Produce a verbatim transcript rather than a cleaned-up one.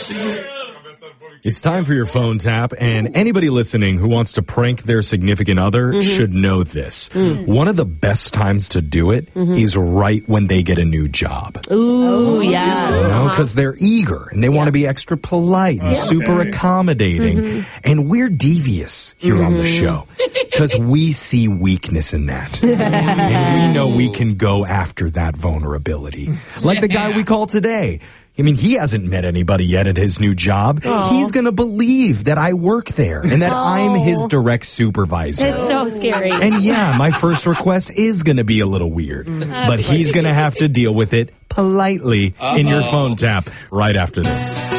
It's time for your phone tap, and anybody listening who wants to prank their significant other mm-hmm. should know this. Mm. One of the best times to do it mm-hmm. is right when they get a new job. Ooh, yeah. You know, because they're eager, and they yeah. want to be extra polite and yeah. super okay. accommodating. Mm-hmm. And we're devious here mm-hmm. on the show, because we see weakness in that. And we know we can go after that vulnerability. Like the guy we call today. I mean, he hasn't met anybody yet at his new job. Aww. He's going to believe that I work there and that oh. I'm his direct supervisor. It's so scary. And yeah, my first request is going to be a little weird, mm. but he's going to have to deal with it politely Uh-oh. in your phone tap right after this.